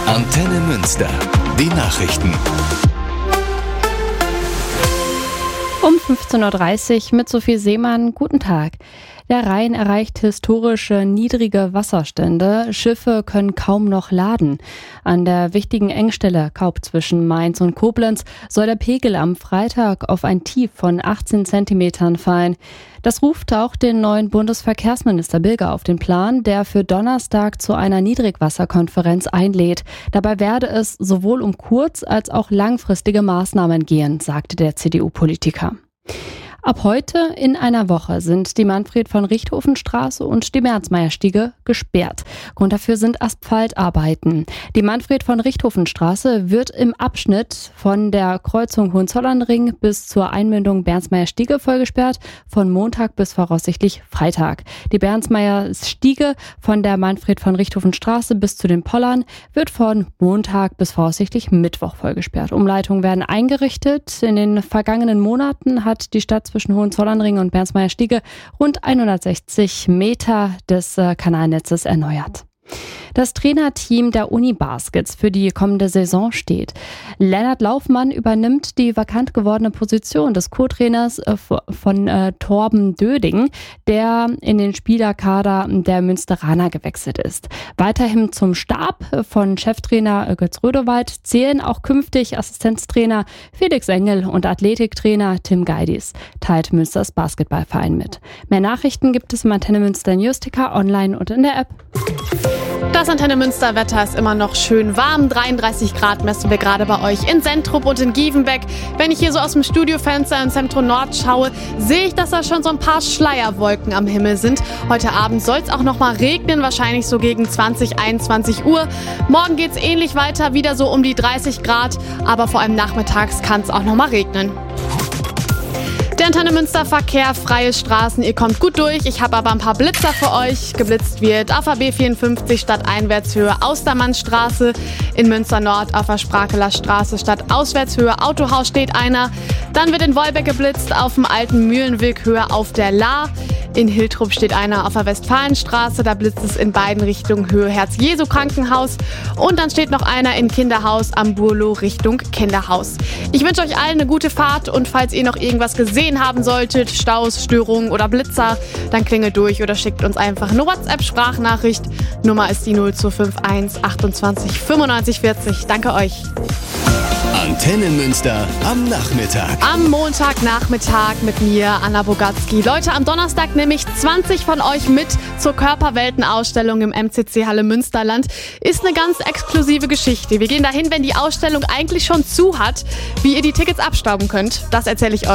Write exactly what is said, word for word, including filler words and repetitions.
Antenne Münster. Die Nachrichten. Um fünfzehn Uhr dreißig mit Sophie Seemann. Guten Tag. Der Rhein erreicht historische niedrige Wasserstände. Schiffe können kaum noch laden. An der wichtigen Engstelle Kaub zwischen Mainz und Koblenz soll der Pegel am Freitag auf ein Tief von achtzehn Zentimetern fallen. Das ruft auch den neuen Bundesverkehrsminister Bilger auf den Plan, der für Donnerstag zu einer Niedrigwasserkonferenz einlädt. Dabei werde es sowohl um kurz- als auch langfristige Maßnahmen gehen, sagte der C D U-Politiker. Ab heute in einer Woche sind die Manfred-von-Richthofen-Straße und die Bernsmeyer-Stiege gesperrt. Grund dafür sind Asphaltarbeiten. Die Manfred-von-Richthofen-Straße wird im Abschnitt von der Kreuzung Hohenzollernring bis zur Einmündung Bernsmeyer-Stiege vollgesperrt, von Montag bis voraussichtlich Freitag. Die Bernsmeyer-Stiege von der Manfred-von-Richthofen-Straße bis zu den Pollern wird von Montag bis voraussichtlich Mittwoch vollgesperrt. Umleitungen werden eingerichtet. In den vergangenen Monaten hat die Stadt zwischen Hohenzollernring und Bernsmeyer-Stiege rund hundertsechzig Meter des Kanalnetzes erneuert. Das Trainerteam der Unibaskets für die kommende Saison steht. Lennart Laufmann übernimmt die vakant gewordene Position des Co-Trainers von äh, Torben Döding, der in den Spielerkader der Münsteraner gewechselt ist. Weiterhin zum Stab von Cheftrainer Götz Rödewald zählen auch künftig Assistenztrainer Felix Engel und Athletiktrainer Tim Geidis, teilt Münsters Basketballverein mit. Mehr Nachrichten gibt es im Antenne Münster Newsticker online und in der App. Das Antenne Münster Wetter ist immer noch schön warm. dreiunddreißig Grad messen wir gerade bei euch in Sentrup und in Gievenbeck. Wenn ich hier so aus dem Studiofenster in Zentrum Nord schaue, sehe ich, dass da schon so ein paar Schleierwolken am Himmel sind. Heute Abend soll es auch noch mal regnen, wahrscheinlich so gegen zwanzig, einundzwanzig Uhr. Morgen geht es ähnlich weiter, wieder so um die dreißig Grad, aber vor allem nachmittags kann es auch noch mal regnen. Der Antenne Münster Verkehr, freie Straßen, ihr kommt gut durch. Ich habe aber ein paar Blitzer für euch. Geblitzt wird auf der B vierundfünfzig Stadteinwärtshöhe Austermannstraße, in Münster Nord auf der Sprakeler Straße Stadtauswärtshöhe Autohaus steht einer. Dann wird in Wolbeck geblitzt auf dem alten Mühlenweg Höhe auf der Lahr. In Hiltrup steht einer auf der Westfalenstraße, da blitzt es in beiden Richtungen Höhe Herz-Jesu-Krankenhaus. Und dann steht noch einer in Kinderhaus am Burlo Richtung Kinderhaus. Ich wünsche euch allen eine gute Fahrt und falls ihr noch irgendwas gesehen haben solltet, Staus, Störungen oder Blitzer, dann klingelt durch oder schickt uns einfach eine WhatsApp-Sprachnachricht. Nummer ist die null zwei fünf eins achtundzwanzig fünfundneunzig vierzig. Danke euch. Antenne Münster am Nachmittag. Am Montagnachmittag mit mir, Anna Bogatzki. Leute, am Donnerstag nehme ich zwanzig von euch mit zur Körperweltenausstellung im M C C Halle Münsterland. Ist eine ganz exklusive Geschichte. Wir gehen dahin, wenn die Ausstellung eigentlich schon zu hat. Wie ihr die Tickets abstauben könnt, das erzähle ich euch